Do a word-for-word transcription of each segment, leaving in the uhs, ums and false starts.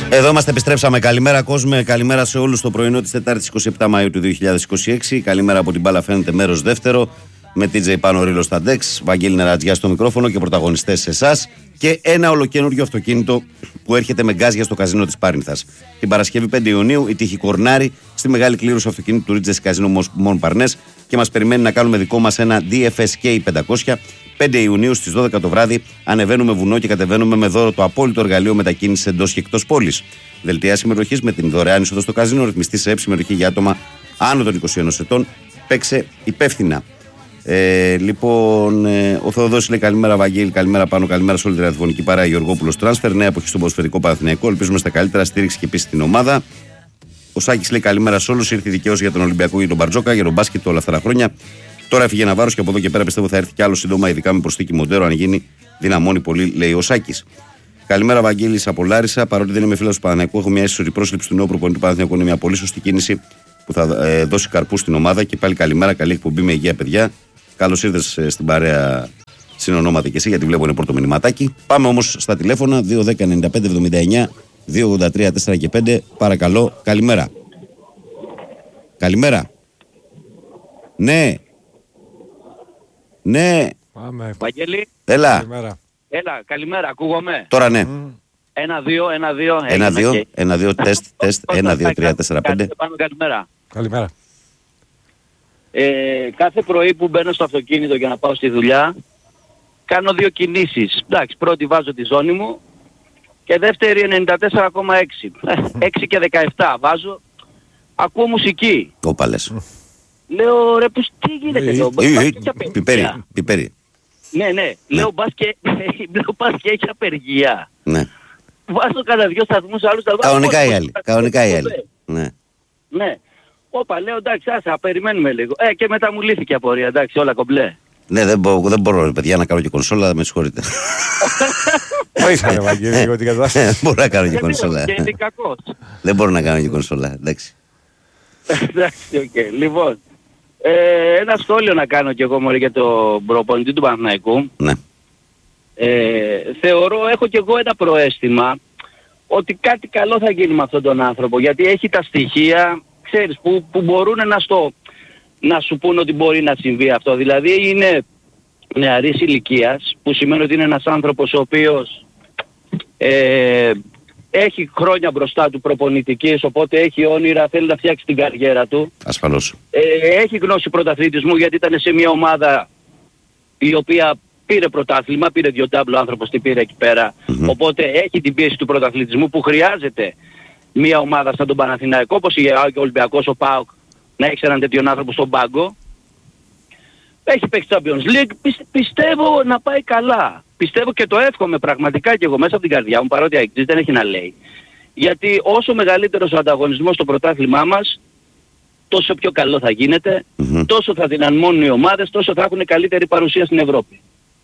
Εδώ είμαστε, επιστρέψαμε. Καλημέρα κόσμε, καλημέρα σε όλους. Το πρωινό της Τετάρτης εικοστή εβδόμη Μαΐου του δύο χιλιάδες είκοσι έξι. Καλημέρα από την μπάλα φαίνεται, μέρος δεύτερο. Με τι τζέι Πάνο Ρήλο στα ντεξ, Βαγγέλη Νερατζιά στο μικρόφωνο και πρωταγωνιστές σε εσάς. Και ένα ολοκένουργιο αυτοκίνητο που έρχεται με γκάζια στο καζίνο της Πάρνηθας. Την Παρασκευή πέντε Ιουνίου η τύχη κορνάρει στη μεγάλη κλήρωση αυτοκίνητου του Ρίτζες Καζίνο Μον Παρνές και μας περιμένει να κάνουμε δικό μας ένα ντι εφ ες κέι πεντακόσια. πέντε Ιουνίου στις δώδεκα το βράδυ ανεβαίνουμε βουνό και κατεβαίνουμε με δώρο το απόλυτο εργαλείο μετακίνησης εντός και εκτός πόλης. Δελτία συμμετοχής με την δωρεάν είσοδο στο καζίνο, ρυθμιστή σε ΕΠ, συμμετοχή για άτομα άνω των είκοσι ενός ετών. Παίξε υπεύθυνα. Ε, λοιπόν, ε, ο Θεοδόσης λέει καλημέρα Βαγγέλη, καλημέρα Πάνο, καλημέρα σε όλη τη ραδιοφωνική παρέα. Γεωργόπουλος Τράνσφερ, νέα εποχή στον ποδοσφαιρικό Παναθηναϊκό. Ελπίζουμε στα καλύτερα, στήριξη και επίση την ομάδα. Ο Σάκης λέει καλημέρα σε όλους. Ήρθε η δικαίωση για τον Ολυμπιακό και τον Μπαρτζόκα, για τον μπάσκετ όλα αυτά τα χρόνια. Τώρα έφυγε Ναβάρος και από εδώ και πέρα πιστεύω θα έρθει κι άλλο σύντομα, ειδικά με προσθήκη Μοντέρο. Αν γίνει, δυναμώνει πολύ, λέει ο Σάκης. Καλημέρα Βαγγέλη από Λάρισα. Παρότι δεν είμαι φίλος του Παναθηναϊκού, έχω μια αίσθηση ότι η πρόσληψη του νέου προπονητή του Παναθηναϊκού είναι μια πολύ σωστή κίνηση που θα ε, δώσει καρπού στην ομάδα. Και πάλι καλημέρα, καλή εκπομπή με υγεία, παιδιά. Καλώς ήρθες στην παρέα, συνονόματα και εσύ, γιατί βλέπω είναι πρώτο μηνυματάκι. Πάμε όμως στα τηλέφωνα δύο δέκα ενενήντα πέντε εβδομήντα εννιά δύο ογδόντα τρία τέσσερα και πέντε. Παρακαλώ, καλημέρα. Καλημέρα. Ναι. Ναι. Πάμε. Βαγγέλη. Έλα. Καλημέρα. Έλα, καλημέρα, ακούγομαι. Τώρα ναι. Mm. Ένα, δύο, ένα, δύο. Ένα, δύο, ένα, δύο, τεστ, τεστ, ένα, δύο, τρία, τέσσερα, πέντε. Καλημέρα. Καλημέρα. Ε, κάθε πρωί που μπαίνω στο αυτοκίνητο για να πάω στη δουλειά, κάνω δύο κινήσεις. Εντάξει, πρώτη βάζω τη ζώνη μου και δεύτερη ενενήντα τέσσερα κόμμα έξι. έξι και δεκαεπτά βάζω, ακούω μουσική. Κόπαλες. Λέω ρε πως τι γίνεται εδώ, Πιπέρι, πιπέρι. Ναι, ναι, λέω μπας και, και έχει απεργία. Ναι. Βάζω κανένα δυο σταθμούς άλλους. Κανονικά οι άλλοι, κανονικά οι άλλοι. Ναι. Ναι. Όπα, λέω εντάξει, άσα, περιμένουμε λίγο. Ε, και μετά μου λύθηκε η απορία, εντάξει, όλα κομπλέ. Ναι, δεν, μπο, δεν μπορώ, ρε, παιδιά, να κάνω και κονσόλα, με συγχωρείτε. Βοήθα, ρε Βαγγέλη, λίγο την κατάσταση. Μπορώ να κάνω και κονσόλα. Και είναι κακός. Δεν μπορώ να κάνω και κονσόλα, εντάξει. Εντάξει, οκ. Λοιπόν, ε, ένα σχόλιο να κάνω κι εγώ μωρέ για τον προπονητή του Παναθηναϊκού. Ναι. Ε, θεωρώ, έχω κι εγώ ένα προαίσθημα ότι κάτι καλό θα γίνει με αυτόν τον άνθρωπο, γιατί έχει τα στοιχεία, ξέρεις, που, που μπορούν να, στο, να σου πούν ότι μπορεί να συμβεί αυτό. Δηλαδή είναι νεαρής ηλικίας, που σημαίνει ότι είναι ένας άνθρωπος ο οποίος ε, έχει χρόνια μπροστά του προπονητικής, οπότε έχει όνειρα, θέλει να φτιάξει την καριέρα του. Ασφαλώς. Ε, έχει γνώση πρωταθλητισμού, γιατί ήταν σε μια ομάδα η οποία πήρε πρωτάθλημα, πήρε δύο τάμπλο άνθρωπος, τι πήρε εκεί πέρα. Mm-hmm. Οπότε έχει την πίεση του πρωταθλητισμού που χρειάζεται μια ομάδα σαν τον Παναθηναϊκό, όπως ο Ολυμπιακός, ο ΠΑΟΚ, να έχει έναν τέτοιον άνθρωπο στον πάγκο. Έχει παίξει Champions League, πιστε, πιστεύω να πάει καλά. Πιστεύω και το εύχομαι πραγματικά και εγώ μέσα από την καρδιά μου, παρότι αεξής δεν έχει να λέει. Γιατί όσο μεγαλύτερος ο ανταγωνισμός στο πρωτάθλημά μας, τόσο πιο καλό θα γίνεται, mm-hmm. τόσο θα δυναμώνουν οι ομάδες, τόσο θα έχουν καλύτερη παρουσία στην Ευρώπη.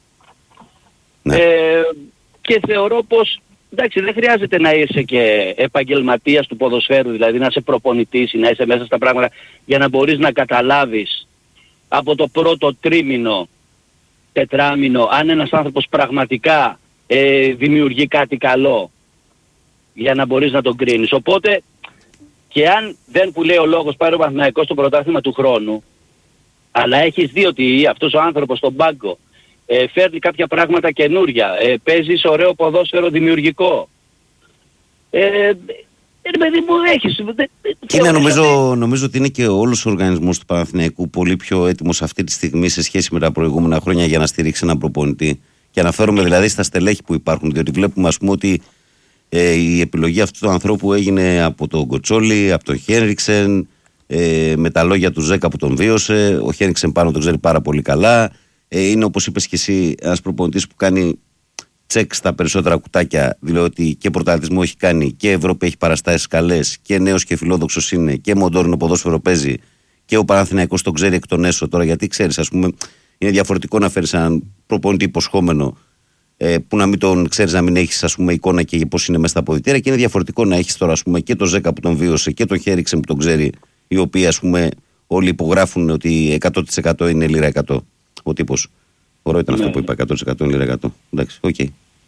Ναι. Ε, και θεωρώ πως, εντάξει, δεν χρειάζεται να είσαι και επαγγελματίας του ποδοσφαίρου, δηλαδή να είσαι προπονητής ή να είσαι μέσα στα πράγματα για να μπορείς να καταλάβεις από το πρώτο τρίμηνο, τετράμηνο, αν ένας άνθρωπος πραγματικά ε, δημιουργεί κάτι καλό για να μπορείς να τον κρίνεις. Οπότε, και αν δεν που λέει ο λόγος πάρει ο Παναθηναϊκός στο πρωτάθλημα του χρόνου, αλλά έχεις δει ότι αυτός ο άνθρωπος στον πάγκο ε, φέρνει κάποια πράγματα καινούρια, ε, παίζει σε ωραίο ποδόσφαιρο δημιουργικό. Ε, ε, παιδί μου, έχεις... Και είναι, νομίζω, νομίζω ότι είναι και όλος ο οργανισμός του Παναθηναϊκού πολύ πιο έτοιμος αυτή τη στιγμή σε σχέση με τα προηγούμενα χρόνια για να στηρίξει έναν προπονητή. Και αναφέρομαι δηλαδή στα στελέχη που υπάρχουν, διότι βλέπουμε ας πούμε ότι ε, η επιλογή αυτού του ανθρώπου έγινε από τον Κοτσόλη, από τον Χένριξεν, ε, με τα λόγια του Ζέκα που τον βίωσε. Ο Χένριξεν πάνω τον ξέρει πάρα πολύ καλά. Ε, είναι όπως είπες και εσύ ένας προπονητής που κάνει τσεκ στα περισσότερα κουτάκια, δηλαδή ότι και πρωταθλητισμό έχει κάνει και Ευρώπη έχει παραστάσεις καλές και νέος και φιλόδοξος είναι και μοντόρινο ποδόσφαιρο παίζει και ο Παναθηναϊκός τον ξέρει εκ των έσω τώρα, γιατί ξέρεις, ας πούμε, είναι διαφορετικό να φέρεις έναν προπονητή υποσχόμενο ε, που να μην τον ξέρεις, να μην έχεις ας πούμε εικόνα και πώς είναι μέσα στα αποδυτήρια, και είναι διαφορετικό να έχεις τώρα ας πούμε και τον Ζέκα που τον βίωσε και τον Χέριξεν που τον ξέρει, οι οποίοι ας πούμε όλοι υπογράφουν ότι εκατό τοις εκατό είναι λίρα εκατό ο τύπος. Ωραίο ήταν αυτό που είπα, εκατό τοις εκατό λίρα εκατό. Εντάξει, οκ. Okay.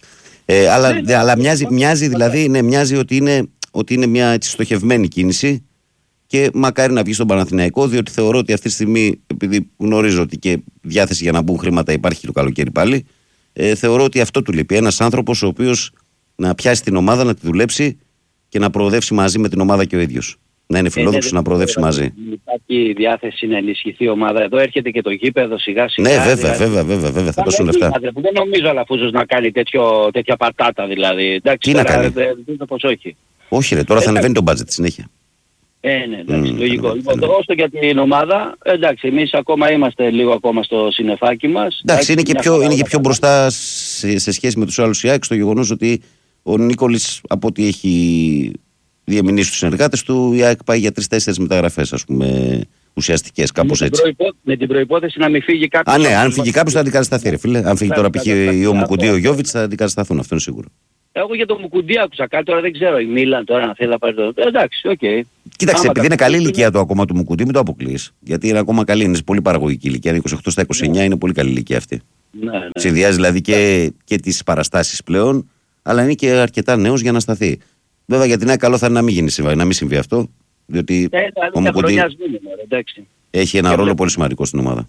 Ε, αλλά ναι, ναι, αλλά μοιάζει, μοιάζει δηλαδή, ναι, μοιάζει ότι είναι, ότι είναι μια έτσι, στοχευμένη κίνηση και μακάρι να βγει στον Παναθηναϊκό, διότι θεωρώ ότι αυτή τη στιγμή, επειδή γνωρίζω ότι και διάθεση για να μπουν χρήματα υπάρχει το καλοκαίρι πάλι, ε, θεωρώ ότι αυτό του λείπει. Ένας άνθρωπος ο οποίος να πιάσει την ομάδα, να τη δουλέψει και να προοδεύσει μαζί με την ομάδα και ο ίδιος. Να είναι φιλόδοξος, να προοδεύσει μαζί. Υπάρχει διάθεση να ενισχυθεί η ομάδα. Εδώ έρχεται και το γήπεδο σιγά σιγά. Ναι, βέβαια, δηλαδή, βέβαια, βέβαια, βέβαια, θα δώσουν λεφτά. Δεν νομίζω Αλαφούζος να κάνει τέτοιο, τέτοια πατάτα δηλαδή. Εντάξει, τι τώρα, να κάνει. Δεν δε, πως όχι. Όχι ρε, τώρα ε, θα ανεβαίνει το μπάτζετ συνέχεια. Ε, ναι, εντάξει, mm, λογικό. Λοιπόν, όσο για την ομάδα, εντάξει, εμείς ακόμα είμαστε λίγο ακόμα στο συννεφάκι μας. Εντάξει, είναι και πιο, είναι και πιο μπροστά σε, σε σχέση με τους άλλους η ΑΕΚ στο γεγονός ότι ο Νίκολης, από ό,τι έχει διεμηνήσει τους συνεργάτες του, η ΑΕΚ πάει για τρεις-τέσσερις μεταγραφές, ας πούμε, ουσιαστικές, κάπως με έτσι. Την προϋπό... Με την προϋπόθεση να μην φύγει κάποιος. Α, ναι, αν φύγει κάποιος θα αντικατασταθεί, ρε φίλε. Αν φύγει τώρα π.χ. ο Μουκουντή, ο Γιώβιτς θα αντικατασταθούν, αυτό είναι σίγουρο. Εγώ για το Μουκουντή άκουσα κάτι, τώρα δεν ξέρω. Η Μίλαν τώρα να θέλει να πάρει το. Εντάξει, οκ. Okay. Κοίταξε, άμα επειδή είναι καλή ηλικία το ακόμα του Μουκουντή, μην το αποκλείσει. Γιατί είναι ακόμα καλή, είναι πολύ παραγωγική ηλικία. Είναι είκοσι οκτώ στα είκοσι εννιά, ναι. Είναι πολύ καλή ηλικία αυτή. Ναι, ναι. Συνδυάζει δηλαδή και, και τις παραστάσεις πλέον, αλλά είναι και αρκετά νέος για να σταθεί. Βέβαια για την ΑΕΚ καλό θα είναι να μην, γίνει, να μην συμβεί αυτό, διότι ε, ο Μουκουντή έχει ένα και ρόλο βλέπω. πολύ σημαντικό στην ομάδα.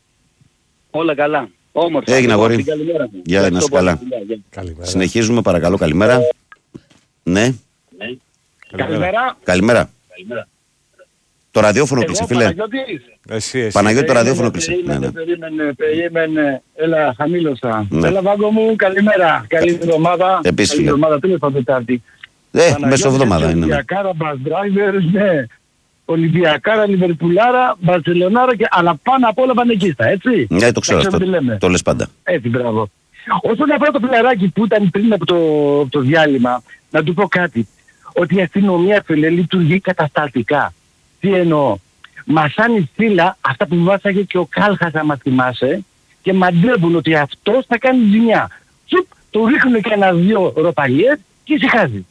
Όλα καλά. Όμορφα. Έγινε αγόρι. Γεια, να είσαι καλά. Καλημέρα. Συνεχίζουμε, παρακαλώ, καλημέρα. Ναι. Ναι. Καλημέρα. Καλημέρα. Καλημέρα. Το ραδιόφωνο κλείσε, φίλε. Εσύ, εσύ. Παναγιώτη, το ραδιόφωνο κλείσε. Περίμενε, Ναι, ναι. περίμενε, περίμενε. Έλα, χαμήλωσα. Ναι. Έλα, Βάγκο μου, καλημέρα. Καλή εβδομάδα. Επίσης, Καλή φίλε. εβδομάδα, τέλος πάντων Τετάρτη. Ε, μεσοβδομάδα είναι. Ναι. Ολυμπιακάρα, μπας drivers, ναι. Ολυμπιακάρα, Λιβερπουλάρα, Μπαρσελονάρα, και... αλλά πάνω απ' όλα πανεκίστα, έτσι. Ναι, το ξέρω αυτό. τι λέμε. Το λες πάντα. Έτσι, μπράβο. Όσον αφορά το φιλαράκι που ήταν πριν από το, από το διάλειμμα, να του πω κάτι. Ότι η αστυνομία, φίλε, λειτουργεί κατασταλτικά. Τι εννοώ. Μασάνει φύλλα, αυτά που βάσαγε και ο Κάλχας, άμα θυμάσαι, και μαντεύουν ότι αυτός θα κάνει ζημιά. Τσουπ, του ρίχνουν και ένα-δυο ροπαλιές και ησυχάζει.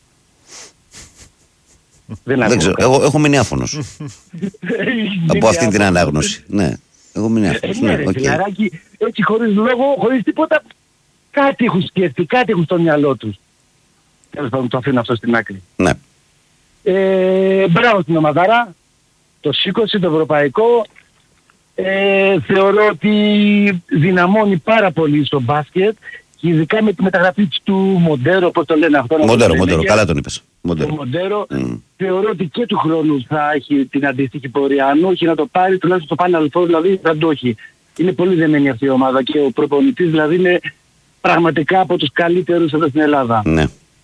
Δεν, Δεν ξέρω, εγώ έχω μείνει άφωνος από αυτή την ανάγνωση. Ναι, έχω μείνει άφωνος. Ναι, ρε, φιλαράκι, έτσι χωρίς λόγο, χωρίς τίποτα, κάτι έχουν σκεφτεί, κάτι έχουν στο μυαλό τους. Τέλος πάντων, το αφήνω αυτό στην άκρη. Ναι. Ε, μπράβο στην ομαδάρα, το σήκωσε, το ευρωπαϊκό. Ε, θεωρώ ότι δυναμώνει πάρα πολύ στο μπάσκετ και ειδικά με τη μεταγραφή του Μοντέρο, όπως το λένε αυτό. Μοντέρο, Μοντέρο, καλά τον είπες. Μοντέρο. Το Μοντέρο mm. θεωρώ ότι και του χρόνου θα έχει την αντίστοιχη πορεία. Αν όχι να το πάρει, τουλάχιστον το Final Four, δηλαδή θα το έχει. Είναι πολύ δεμένη αυτή η ομάδα και ο προπονητής δηλαδή είναι πραγματικά από τους καλύτερους εδώ στην Ελλάδα. Ναι.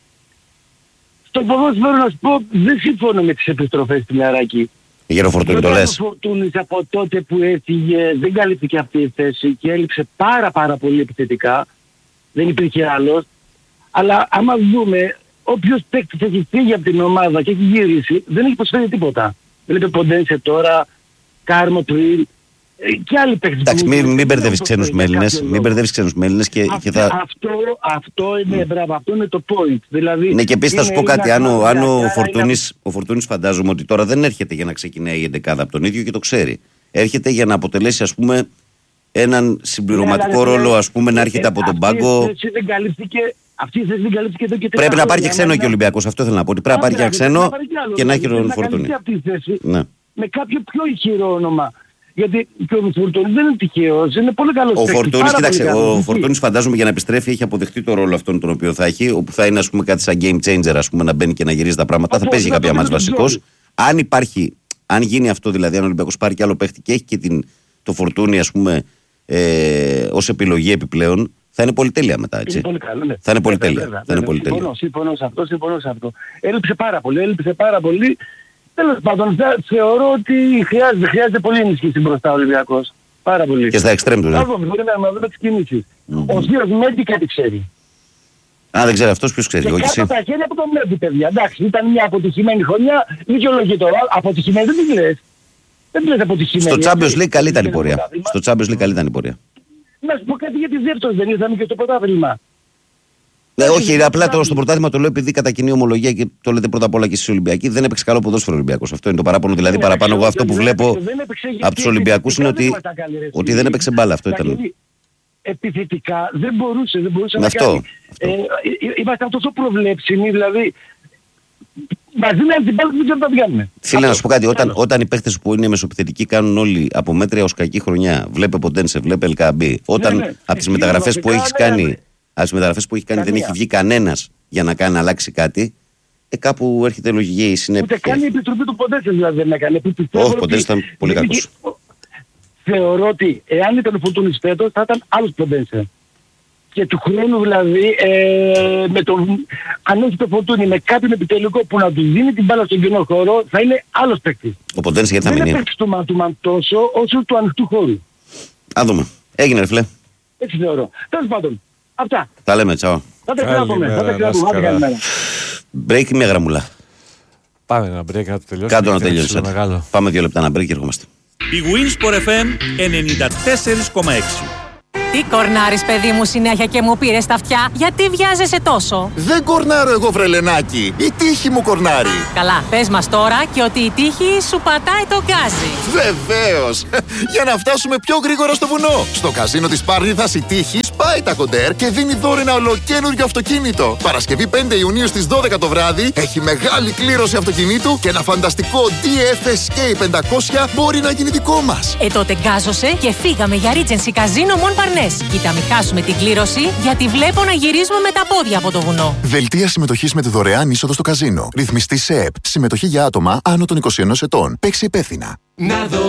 Στο ποδόσφαιρο να σου πω, δεν συμφωνώ με τις επιστροφές στην Λαράκη. Για ο Φορτούνη το λες. Ο Φορτούνης από τότε που έφυγε δεν καλύφθηκε αυτή η θέση και έλειψε πάρα πάρα πολύ επιθετικά. Δεν υπήρχε άλλος. Αλλά άμα δούμε, όποιος παίκτης έχει φύγει από την ομάδα και έχει γυρίσει, δεν έχει προσφέρει τίποτα. Βλέπει Ποντένσε τώρα, Κάρμο πριν, και άλλοι παίκτες. Εντάξει, μην, μην μπερδεύεις ξένους με Έλληνες. Μην μπερδεύεις ξένους με Έλληνες και, αυτό, και θα... αυτό, αυτό είναι, mm. μπράβο, αυτό είναι το point. Δηλαδή, ναι, και επίσης θα σου πω κάτι. Αν, ο, αν ο, Φορτούνης, είναι... ο Φορτούνης φαντάζομαι ότι τώρα δεν έρχεται για να ξεκινάει η εντεκάδα από τον ίδιο και το ξέρει. Έρχεται για να αποτελέσει, ας πούμε, έναν συμπληρωματικό ναι, ρόλο, ας πούμε, να έρχεται από τον πάγκο. Αυτή δεν καλύφθηκε, αυτή η θέση δεν καλύφθηκε εδώ και πρέπει να πάρει και ξένο και ο Ολυμπιακός. Αυτό θέλω να πω. Ότι πρέπει να πάρει και ξένο και να έχει τον Φορτούνη. Με κάποιο πιο ηχηρό όνομα. Γιατί και ο Φορτούνης δεν είναι τυχαίος, είναι πολύ καλός ο παίκτης. Φορτούνης, κοίταξε, ο Φορτούνης φαντάζομαι για να επιστρέφει έχει αποδεχτεί το ρόλο αυτόν τον οποίο θα έχει, όπου θα είναι ας πούμε κάτι σαν game changer, ας πούμε, να μπαίνει και να γυρίζει τα πράγματα, θα παίζει κάποια μάτς βασικός. Αν υπάρχει, αν γίνει αυτό δηλαδή, αν ο Ολυμπιακός πάρει και άλλο παίχτη και έχει και την, το Φορτούνη, ας πούμε, ε, ως επιλογή επιπλέον, θα είναι πολυτέλεια μετά, έτσι. Είναι πολύ καλό, ναι. Θα είναι πολυτέλεια. Συμφωνώ, συμφωνώ σε αυτό, συμφωνώ σε αυτό. Έλειψε πάρα πολύ, έλειψε πάρα πολύ. Τέλος πάντων, θεωρώ ότι χρειάζεται, χρειάζεται πολύ ενισχύση μπροστά ο Ολυμπιακός. Πάρα πολύ. Και στα εξτρέμ του, ναι. Άβω, μπορεί να δούμε τις κινήσεις. Mm-hmm. Ο Σύρος Μέντι κάτι ξέρει. Α, δεν ξέρει αυτός, ποιος ξέρει. Και κάτω τα χέρια από τον Μέντι, παιδιά. Εντάξει, ήταν μια αποτυχημένη χρονιά, δικαιολογεί τώρα. Αποτυχημένη δεν την λες. Δεν την λες αποτυχημένη. Στο Champions League καλή ήταν η πορεία. Στο Champions League καλή ήταν η πορεία. Να σου πω κάτι για τις δεύτερες, δεν ήρθαμε και στο πρωτάθλημα. Ναι, όχι, απλά το, στο πρωτάθλημα το λέω επειδή κατά κοινή ομολογία και το λέτε πρώτα απ' όλα και εσείς Ολυμπιακοί, δεν έπαιξε καλό ποδόσφαιρο Ολυμπιακός. Αυτό είναι το παράπονο. Δηλαδή, παραπάνω εγώ αυτό που βλέπω από τους Ολυμπιακούς είναι ότι, ότι δεν έπαιξε μπάλα. Αυτό ήταν. επιθετικά δεν μπορούσε, δεν μπορούσε να Αυτό, κάνει. αυτό. Ε, είμαστε τόσο προβλέψιμοι, δηλαδή μαζί με την μπάλα δεν ξέρουμε να την κάνουμε. Φίλε, να σου πω κάτι. Όταν, Τέλος. όταν οι παίχτες που είναι μεσοπιθετικοί κάνουν όλοι από μέτρια ως κακή χρονιά, βλέπε Ποντένσε, βλέπε Ελκαμπή. Όταν Ναι, ναι. από τις Ε, μεταγραφές που βασικά, έχεις ναι, κάνει, ναι. από τις μεταγραφές που έχει κάνει δεν Καμία. έχει βγει κανένας για να κάνει να αλλάξει κάτι, ε, κάπου έρχεται λογική η συνέπεια. Ούτε καν η επιτροπή του Ποντένσε δηλαδή δεν έκανε. Που πιστεύω Όχι, ότι- Ποντένσε ήταν πολύ γιατί- κακός. Θεωρώ ότι εάν ήταν ο Φορτούνης φέτος θα ήταν άλλος Ποντένσε. Και του χρόνου δηλαδή, ε, με τον, αν έχει το Φορτούνη με κάποιον επιτελικό που να του δίνει την μπάλα στον κοινό χώρο, θα είναι άλλος παίκτης. Ο Ποντένσε γιατί θα Δεν είναι μείνει. παίκτης του man to man τόσο όσο του ανοιχτού χώρου. Α δούμε. Έγινε, ρε φίλε. Έτσι θεωρώ. Τέλος πάντων, αυτά. Τα λέμε, τσαό. Θα τα ξαναπούμε. Θα τα Καλημέρα, ξαναπούμε. να Άντε, είστε καλημέρα. Break ή μια γραμμούλα. Πάμε ένα break να το τελειώσουμε. Κάτω να γιατί είναι τελειώσει. ψηλό μεγάλο. Πάμε δύο λεπτά να break και ερχόμαστε. Η Winsport εφ εμ ενενήντα τέσσερα κόμμα έξι. Τι κορνάρεις, παιδί μου, συνέχεια και μου πήρες τα αυτιά? Γιατί βιάζεσαι τόσο? Δεν κορνάρω εγώ, βρελενάκι. Η τύχη μου κορνάρει. Καλά, πες μας τώρα και ότι η τύχη σου πατάει το γκάζι. Βεβαίως. Για να φτάσουμε πιο γρήγορα στο βουνό. Στο καζίνο της Πάρνηθας η τύχη σπάει τα κοντέρ και δίνει δώρο ένα ολοκένουργιο αυτοκίνητο. Παρασκευή πέντε Ιουνίου στις δώδεκα το βράδυ έχει μεγάλη κλήρωση αυτοκινήτου και ένα φανταστικό ντι εφ ες κέι πεντακόσια μπορεί να γίνει δικό μας. Ε, τότε γκάζωσε και φύγαμε για Regency Casino Mon Parnes. Κοίτα, μην χάσουμε την κλήρωση, γιατί βλέπω να γυρίζουμε με τα πόδια από το βουνό. Δελτία συμμετοχής με τη δωρεάν είσοδο στο καζίνο. Ρυθμιστή ΣΕΕΠ. Συμμετοχή για άτομα άνω των είκοσι ενός ετών. Παίξει υπεύθυνα.